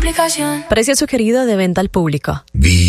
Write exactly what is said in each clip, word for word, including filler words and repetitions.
complicación. Precio sugerido de venta al público.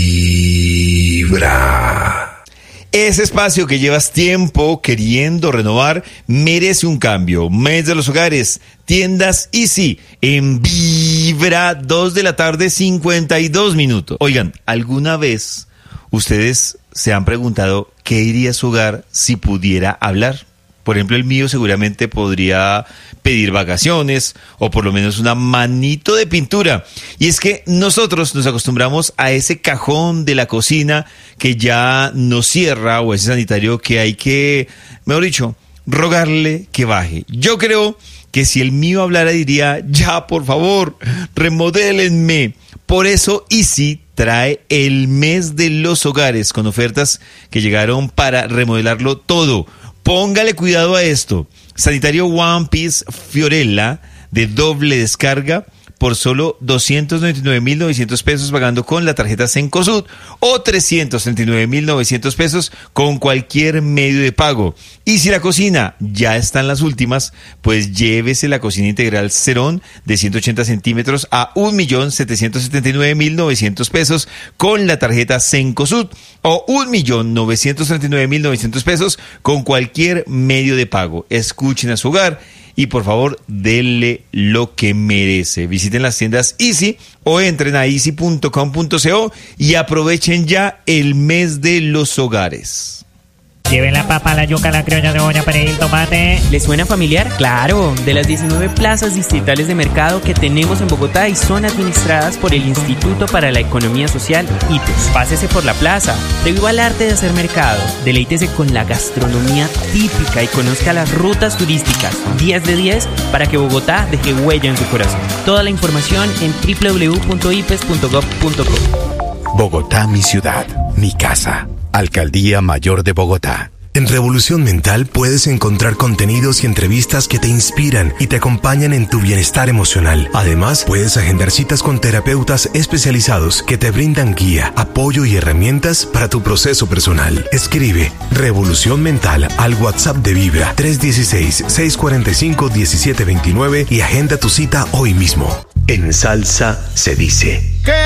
Vibra. Ese espacio que llevas tiempo queriendo renovar merece un cambio. Mes de los hogares, tiendas Easy, en Vibra, dos de la tarde, cincuenta y dos minutos. Oigan, ¿alguna vez ustedes se han preguntado qué diría su hogar si pudiera hablar? Por ejemplo, el mío seguramente podría pedir vacaciones o por lo menos una manito de pintura. Y es que nosotros nos acostumbramos a ese cajón de la cocina que ya nos cierra, o ese sanitario que hay que, mejor dicho, rogarle que baje. Yo creo que si el mío hablara diría, ya por favor, remodélenme. Por eso Easy trae el mes de los hogares con ofertas que llegaron para remodelarlo todo. Póngale cuidado a esto. Sanitario One Piece Fiorella de doble descarga por solo doscientos noventa y nueve mil novecientos pesos pagando con la tarjeta Cencosud o trescientos treinta y nueve mil novecientos pesos con cualquier medio de pago. Y si la cocina ya está en las últimas, pues llévese la cocina integral Cerón de ciento ochenta centímetros a un millón setecientos setenta y nueve mil novecientos pesos con la tarjeta Cencosud o un millón novecientos treinta y nueve mil novecientos pesos con cualquier medio de pago. Escuchen a su hogar y por favor, denle lo que merece. Visiten las tiendas Easy o entren a easy punto com punto co y aprovechen ya el mes de los hogares. Lleven la papa, la yuca, la criolla, cebolla, perejil, el tomate. ¿Les suena familiar? Claro, de las diecinueve plazas distritales de mercado que tenemos en Bogotá y son administradas por el Instituto para la Economía Social, I P E S. Pásese por la plaza, reviva el arte de hacer mercado, deleítese con la gastronomía típica y conozca las rutas turísticas. diez de diez para que Bogotá deje huella en su corazón. Toda la información en doble u doble u doble u punto i p e s punto gov punto co. Bogotá, mi ciudad, mi casa. Alcaldía Mayor de Bogotá. En Revolución Mental puedes encontrar contenidos y entrevistas que te inspiran y te acompañan en tu bienestar emocional. Además, puedes agendar citas con terapeutas especializados que te brindan guía, apoyo y herramientas para tu proceso personal. Escribe Revolución Mental al WhatsApp de Vibra tres uno seis, seis cuatro cinco, uno siete dos nueve y agenda tu cita hoy mismo. En salsa se dice: